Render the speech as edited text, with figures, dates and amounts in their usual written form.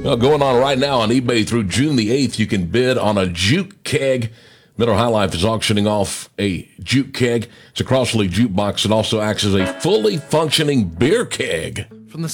Well, going on right now on eBay through June the 8th, you can bid on a Juke keg. Miller High Life is auctioning off a Juke keg. It's a Crossley jukebox. It also acts as a fully functioning beer keg.